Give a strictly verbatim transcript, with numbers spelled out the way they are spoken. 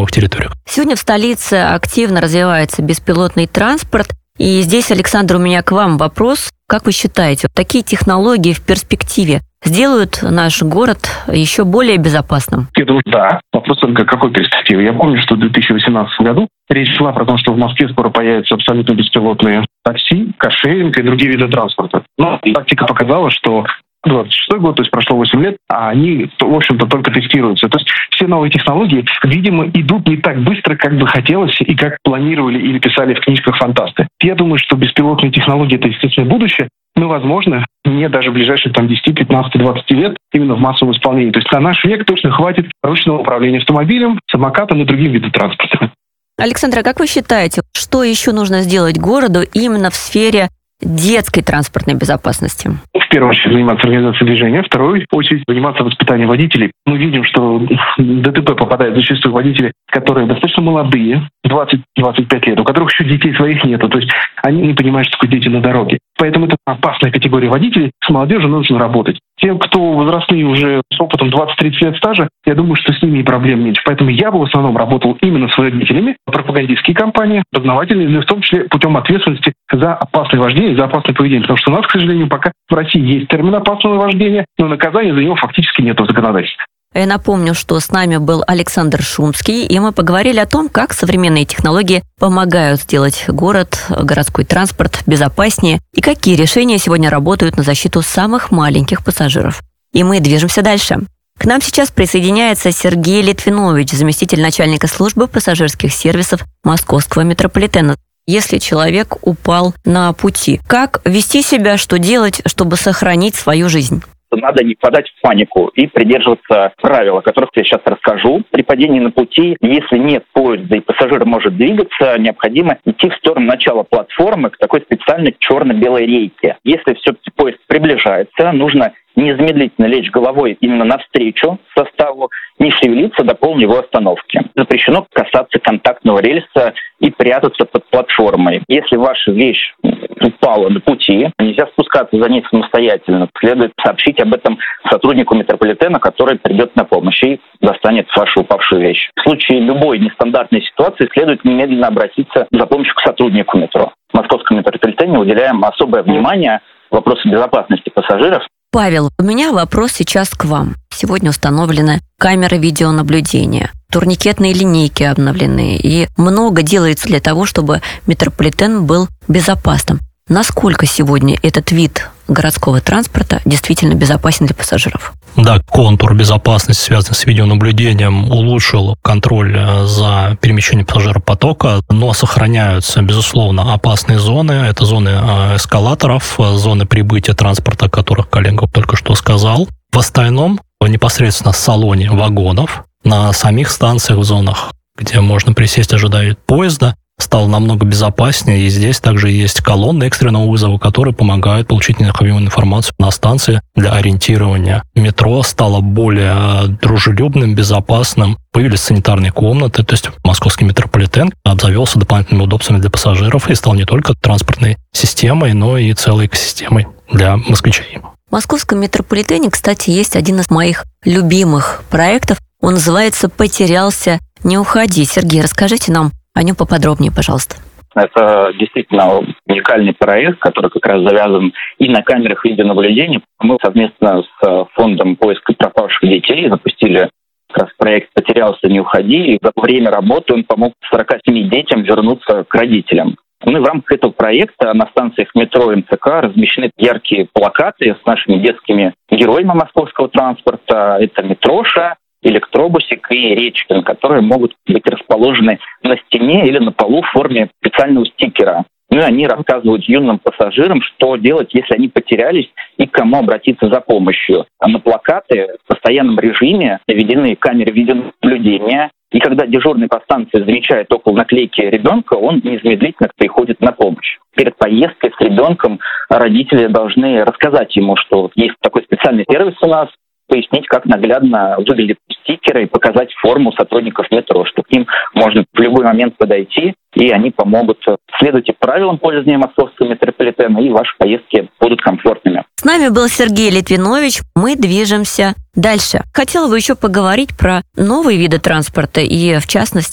новых территориях. Сегодня в столице активно развивается беспилотный транспорт. И здесь, Александр, у меня к вам вопрос. Как вы считаете, такие технологии в перспективе сделают наш город еще более безопасным? Я думаю, да. Вопрос только какой перспективы. Я помню, что в две тысячи восемнадцатом году речь шла про то, что в Москве скоро появятся абсолютно беспилотные такси, каршеринг и другие виды транспорта. Но практика показала, что двадцать шестой год, то есть прошло восемь лет, а они, в общем-то, только тестируются. То есть все новые технологии, видимо, идут не так быстро, как бы хотелось и как планировали или писали в книжках фантасты. Я думаю, что беспилотные технологии — это, естественно, будущее, но, возможно, не даже в ближайшие там, десять, пятнадцать, двадцать лет именно в массовом исполнении. То есть на наш век точно хватит ручного управления автомобилем, самокатом и другим видом транспорта. Александр, а как вы считаете, что еще нужно сделать городу именно в сфере детской транспортной безопасности? В первую очередь заниматься организацией движения, в вторую очередь заниматься воспитанием водителей. Мы видим, что в ДТП попадают зачастую водители, которые достаточно молодые, двадцать-двадцать пять лет, у которых еще детей своих нету. То есть они не понимают, что такое дети на дороге. Поэтому это опасная категория водителей. С молодежью нужно работать. Тем, кто возрастные уже с опытом двадцать-тридцать лет стажа, я думаю, что с ними и проблем меньше. Поэтому я бы в основном работал именно с водителями, пропагандистские кампании, познавательные, но в том числе путем ответственности за опасное вождение, за опасное поведение. Потому что у нас, к сожалению, пока в России есть термин опасного вождения, но наказания за него фактически нет в законодательстве. Я напомню, что с нами был Александр Шумский, и мы поговорили о том, как современные технологии помогают сделать город, городской транспорт безопаснее, и какие решения сегодня работают на защиту самых маленьких пассажиров. И мы движемся дальше. К нам сейчас присоединяется Сергей Литвинович, заместитель начальника службы пассажирских сервисов Московского метрополитена. Если человек упал на пути, как вести себя, что делать, чтобы сохранить свою жизнь? Надо не впадать в панику и придерживаться правил, о которых я сейчас расскажу. При падении на пути, если нет поезда и пассажир может двигаться, необходимо идти в сторону начала платформы к такой специальной черно-белой рейке. Если все-таки поезд приближается, нужно незамедлительно лечь головой именно навстречу составу, не шевелиться до полной его остановки. Запрещено касаться контактного рельса и прятаться под платформой. Если ваша вещь упала на пути, нельзя спускаться за ней самостоятельно. Следует сообщить об этом сотруднику метрополитена, который придет на помощь и достанет вашу упавшую вещь. В случае любой нестандартной ситуации следует немедленно обратиться за помощью к сотруднику метро. В Московском метрополитене уделяем особое внимание вопросу безопасности пассажиров. Павел, у меня вопрос сейчас к вам. Сегодня установлены камеры видеонаблюдения, турникетные линейки обновлены, и много делается для того, чтобы метрополитен был безопасным. Насколько сегодня этот вид городского транспорта действительно безопасен для пассажиров? Да, контур безопасности, связанный с видеонаблюдением, улучшил контроль за перемещением пассажиропотока, но сохраняются, безусловно, опасные зоны. Это зоны эскалаторов, зоны прибытия транспорта, о которых коллега только что сказал. В остальном, непосредственно в салоне вагонов, на самих станциях, в зонах, где можно присесть, ожидая поезда, стало намного безопаснее, и здесь также есть колонны экстренного вызова, которые помогают получить необходимую информацию на станции для ориентирования. Метро стало более дружелюбным, безопасным, появились санитарные комнаты, то есть московский метрополитен обзавелся дополнительными удобствами для пассажиров и стал не только транспортной системой, но и целой экосистемой для москвичей. В Московском метрополитене, кстати, есть один из моих любимых проектов. Он называется «Потерялся, не уходи». Сергей, расскажите нам о нем поподробнее, пожалуйста. Это действительно уникальный проект, который как раз завязан и на камерах видеонаблюдения. Мы совместно с фондом поиска пропавших детей запустили как раз проект «Потерялся, не уходи». И за время работы он помог сорока семи детям вернуться к родителям. Мы в рамках этого проекта на станциях метро и эм цэ ка размещены яркие плакаты с нашими детскими героями московского транспорта. Это Митроша, Электробусик и Речкин, которые могут быть расположены на стене или на полу в форме специального стикера. Ну и они рассказывают юным пассажирам, что делать, если они потерялись, и к кому обратиться за помощью. А на плакаты в постоянном режиме наведены камеры видеонаблюдения. И когда дежурный по станции замечает около наклейки ребенка, он незамедлительно приходит на помощь. Перед поездкой с ребенком родители должны рассказать ему, что есть такой специальный сервис у нас, пояснить, как наглядно выглядят стикеры и показать форму сотрудников метро, что к ним можно в любой момент подойти, и они помогут. Следуйте правилам пользования московского метрополитена, и ваши поездки будут комфортными. С нами был Сергей Литвинович. Мы движемся дальше. Хотела бы еще поговорить про новые виды транспорта и, в частности,